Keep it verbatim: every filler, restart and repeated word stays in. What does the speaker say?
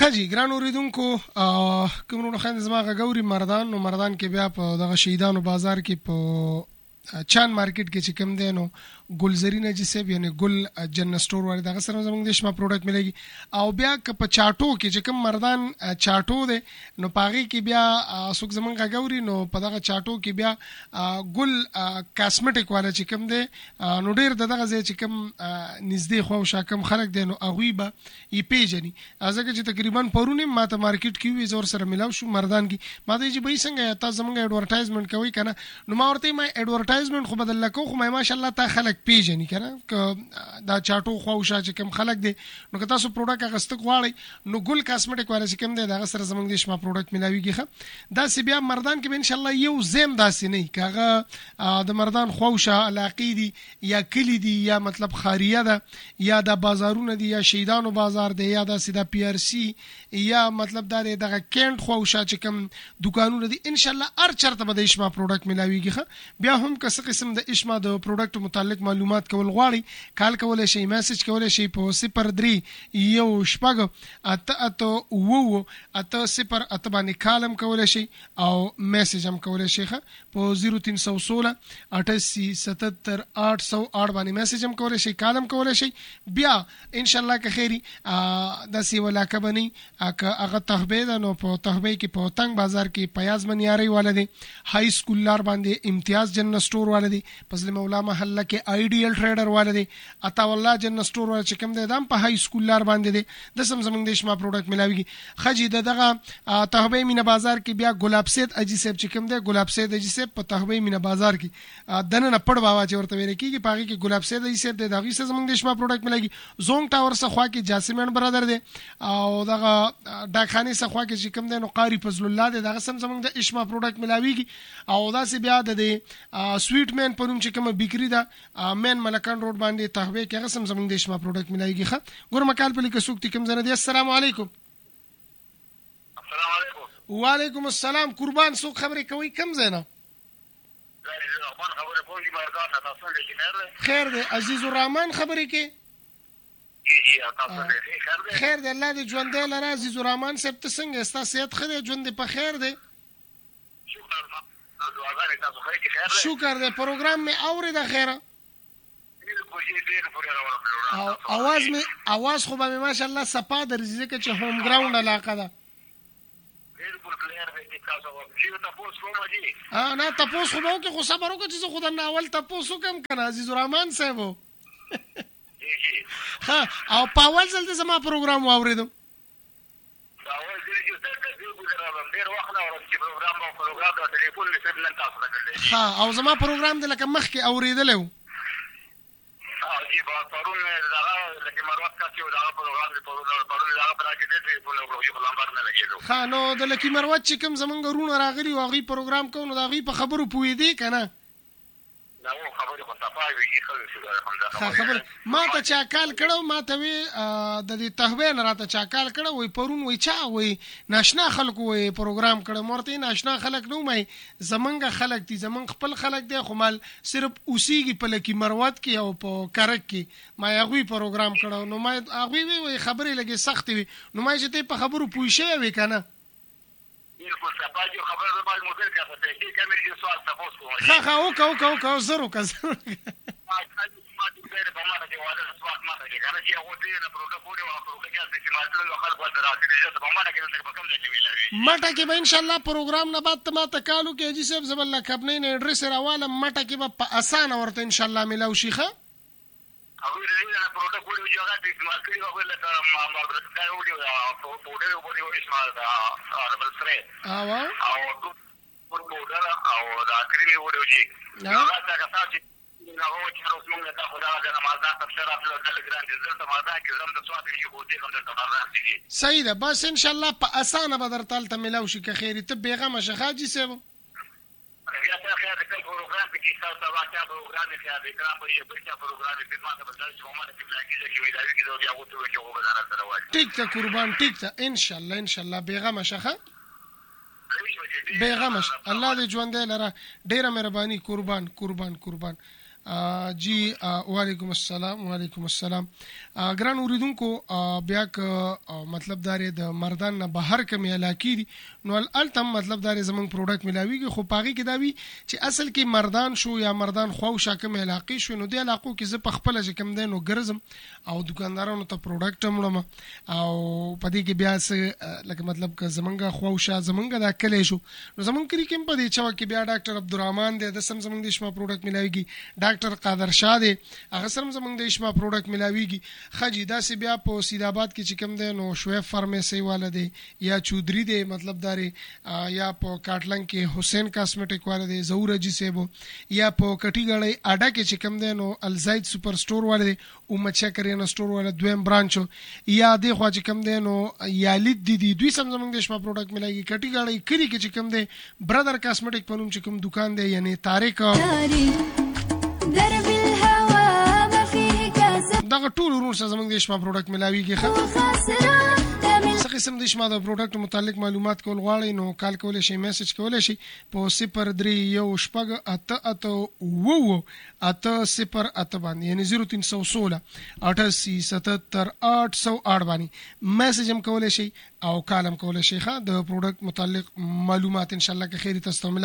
خجی ګران اوریدونکو کوم نو خان زما غوري مردان نو مردان کې بیا په دغه شهیدانو بازار کې په چان مارکیټ کې چې کوم دی نو ګلزرینه جسب یعنی ګل جن سٹور والے دغه سره زموږ د شما پروډکټ مليږي او بیا که په چاټو کې چې کوم مردان چاټو دی نو پاغي کې بیا څوک زموږ غوري نو په دغه چاټو کې بیا ګل کاسمیټک والے چې کوم دی نو ډیر دغه ځای چې کوم نږدې خو شاکم خلک دی نو اغوی به یې پیژني ازګه چې تقریبا پرونه ماته مارکیټ کې وی زور سره ملاو شو مردان کې ماته چې به څنګه تاسو زموږ اډورټایزمنت کوي کنه نو ما ورته ما اډورټایزمنت خو بدل لکو خو ما ماشاءالله تا خلک پیژني کنه دا چاټو خو شا چې کوم خلک دی نو که تاسو پروډکټ اغست غواړئ نو ګل کاسمیټک والے چې کوم دی دا سره زموږ د شما پروډکټ ملاويږي ښه دا سی بیا مردان کې ان شاء الله یو زم داسې نه کاغه د مردان خو شا علاقې دي یا کلی دي یا مطلب خاریه ده یا د بازارونو دي یا شهیدانو بازار دی یا د سیدا پی آر سی یا مطلب دا دغه کینټ خو شا چې کوم دکانونه دي ان شاء الله هر چرته به د شما پروډکټ ملاويږي ښه بیا هم که څه قسم د شما د پروډکټ متعلق معلومات کول غواړي کال کولای شي میسج کولای شي په صفر درې یو شپږ اته اته وو اته صفر اته باندې کالم کولای شي او میسج هم کولای شي په صفر تین سو سولہ اٹھاسی ستتر آٹھ سو آٹھ باندې میسج هم کولای شي کالم کولای شي بیا ان شاء الله که خیری د سی ولا کبنی هغه تهبه نو په تهبه کې په تنگ بازار کې پیاز منیاري والده های سکول لار باندې امتیاز جن سٹور والده پسله مولا محله کې آیډیل ټریډر والده اتا والله جن سٹور ول چې کوم د دم په های سکول لار باندې دي د سم زمنګ د شما پروډکټ ملاويږي خجی د دغه تهبه مینه بازار کې بیا ګلاب سید اجي سیب چې کوم د ګلاب سید اجي سیب په تهبه مینه بازار کې دنه پړ باوا چې ورته ویل کیږي پاږي کې ګلاب سید اجي سیب د دغه سم زمنګ د شما پروډکټ ملاويږي زونګ ټاور څخه خوا کې جاسمین برادر دي او دغه ډاکخانه څخه خوا کې چې کوم د نو قاری فضل الله د دغه سم زمنګ د شما پروډکټ ملاويږي او دا سی بیا د سویټ مین پروم چې کوم بیکری دا مین ملکان روډ باندې تهوی کې غسم زمونږ د شما پروډکټ ملایږي ښه ګور مکال په لیک سوک تکم زنه دي السلام علیکم السلام علیکم وعلیکم السلام قربان سوک خبرې کوي کم زنه خیر دی عزیز الرحمن خبرې کې خیر دی الله دې ژوند دې لره عزیز الرحمن صاحب ته څنګه ستا صحت خره ژوند په خیر دی شکر دې پروګرام می اورید خیره اواز می اواز خو به ماشاءالله صفا درځي کې چې هوم ګراوند علاقه ده بالکل کلیر دی تاسو چې تاسو کومه دي اه نه تاسو خو نو کې خو صبر وکړئ چې خو د اول تاسو کم کنه عزیز الرحمن صاحب ها او پاول زل د زما پروګرام واوریدم دا اول چې چې د ګورم ډیر وخت نه ورته پروګرام او پروګرام د ټلیفون لپاره نن تاسو راکړل ها او زما پروګرام د لکه مخ کې اوریدل و جی با پرون دغه لکه مروت کاچو دغه پروګرام په پرون پرون دغه پراکټ دی په لوګو لمبر نه لګیدو ها نو د لکه مروت چې کوم زمونږ رونه راغلی او غي پروګرام کو نو دغه په خبرو پوي دی کنه دا خبره خو صفاوي چې خلک شو دا خبر ما ته چا کال کړو ما ته وی د دې تهوین راته چا کال کړو وی پرون وی چا وی ناشنا خلکو وی پروګرام کړو مرته ناشنا خلک نو مې زمنګ خلک دي زمنګ خپل خلک دي خو مال صرف اوسېږي په لکی مروت کې او په کرک کې ما هغه پروګرام کړو نو ما هغه وی خبرې لګي سخت وي نو ما چې ته په خبرو پوي شوی وی کنه بالکل صفاجو خبر به باید مدیر کا څه چې کمر دې سوال تاسو کوی ها ها او کو کو کو زرو کا زرو ما چې په ما ته جواب سوال ما ته کنه چې هغه دې نه پروګرام او پروګرام کې چې ما ټول خلک ورته راځي چې په ما ته کې څه کوم ځای ویلوي مټه کې به ان شاء الله پروګرام نه بعد ما ته کالو کې چې سب زبل کبنې نه اډرس راواله مټه کې په اسانه ورته ان شاء الله ملاو شيخه هغه دې نه پروګرام یو ځای کې ما کړی هغه لکه ما ما ورته ویډیو او فوټو ویډیو اسمه دا اربل سره او او پروګرام او دا کړی ویډیو چې هغه څنګه تاسو هغه چې اوس موږ ته خدای دې نمازه تفسیر خپل د ګران رزلټ مازه کې زم د سواد یو کوټه کوم د تمازه دي صحیح ده بس ان شاء الله په اسانه بدر تل ته ملاو شي که خیر ته بیغه مشخاجي سبب یا ته خیر د پروګرام کې تاسو ته واچا پروګرام کې خیر د کرام په یو بل پروګرام کې خدمت بدل چې موږ ته پلاګي چې ویډیو کې دوی هغه ته چې هغه بدل سره وایي ټیک ته قربان ټیک ته ان شاء الله ان شاء الله بیغه مشخه بیغه مش الله دې ژوند لره ډیره مهرباني قربان قربان قربان جی وعلیکم السلام وعلیکم السلام ګران اوریدونکو بیا ک مطلب دار د مردان نه بهر کمه علاقې دي نو التم مطلب دار زمون پروډکټ ملاویږي خو پاغي کې دا وی چې اصل کې مردان شو یا مردان خو شاکه علاقې شو نو د علاقو کې ز په خپل چې کم دین نو ګرځم او دکاندارانو ته پروډکټ مړم او پدې کې بیا څه لکه مطلب ک زمونږه خو شا زمونږه دا کلی شو نو زمون کلی کې په دې چا کې بیا ډاکټر عبدالرحمن دې د سم زمونږ د شما پروډکټ ملاویږي ډاکټر قادر شاه دی هغه سره زمونږ د شما پروډکټ ملاویږي خجی دا سی بیا په سیداباد کې چې کوم دی نو شعیب فارمیسی والا دی یا چودري دی مطلب داري یا په کاټلنګ کې حسین کاسمیټک والا دی زهور جی سیبو یا په کټی غړی اډا کې چې کوم دی نو الزاید سپر سٹور والا دی او مچا کرینا سٹور والا دویم برانچ یا دی خو چې کوم دی نو یالید دی دی دوی سم زمونږ د شما پروډکټ ملاویږي کټی غړی کلی کې چې کوم دی برادر کاسمیټک په نوم چې کوم دکان دی یعنی طارق درب الهوى ما فيه كاسب دغه ټول ورور سره زموږ د شما پروډکټ ملاویږي څه قسم د شما د پروډکټ متعلق معلومات کول غواړئ نو کال کولای شئ میسج کولای شئ په صفر درې یو شپږ اته اته وو اته صفر اته باندې یعنی صفر تین سو سولہ اٹھاسی ستتر آٹھ سو آٹھ باندې میسج هم کولای شئ او کالم کولای شئ ښه د پروډکټ متعلق معلومات ان شاء الله که خیر تاسو